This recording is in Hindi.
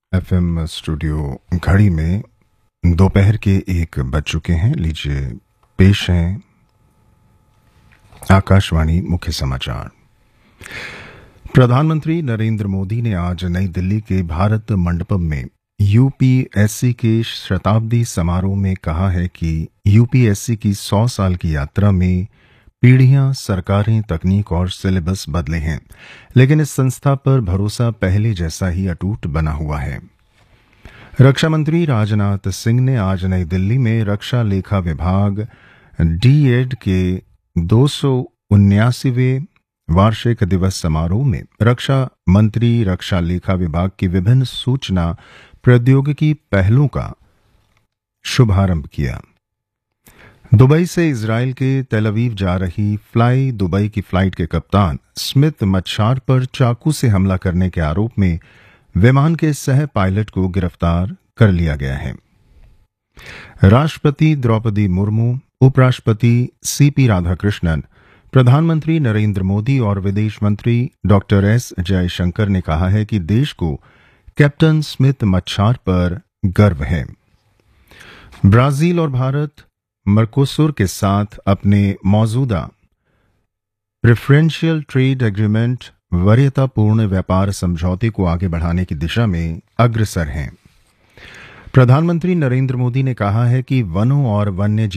एफएम स्टूडियो घड़ी में दोपहर के 1 बज चुके हैं। लीजिए पेश हैं आकाशवाणी मुख्य समाचार। प्रधानमंत्री नरेंद्र मोदी ने आज नई दिल्ली के भारत मंडपम में यूपीएससी के शताब्दी समारोह में कहा है कि यूपीएससी की 100 साल की यात्रा में पीढ़ियां, सरकारें, तकनीक और सिलेबस बदले हैं, लेकिन इस संस्था पर भरोसा पहले जैसा ही अटूट बना हुआ है। रक्षा मंत्री राजनाथ सिंह ने आज नई दिल्ली में रक्षा लेखा विभाग डीएड के 279वें वार्षिक दिवस समारोह में रक्षा मंत्री रक्षा लेखा विभाग की विभिन्न सूचना प्रौद्योगिकी पहलों का शुभारंभ किया। दुबई से इजराइल के तेल अवीव जा रही फ्लाई दुबई की फ्लाइट के कप्तान स्मिथ मच्छार पर चाकू से हमला करने के आरोप में विमान के सह पायलट को गिरफ्तार कर लिया गया है। राष्ट्रपति द्रौपदी मुर्मू, उपराष्ट्रपति सीपी राधाकृष्णन, प्रधानमंत्री नरेंद्र मोदी और विदेश मंत्री डॉक्टर एस जयशंकर ने कहा है कि देश को कैप्टन स्मिथ मच्छार पर गर्व है। ब्राजील और भारत मर्कोसुर के साथ अपने मौजूदा प्रेफरेंशियल ट्रेड एग्रीमेंट वरीयतापूर्ण व्यापार समझौते को आगे बढ़ाने की दिशा में अग्रसर हैं। प्रधानमंत्री नरेंद्र मोदी ने कहा है कि वनों और वन्य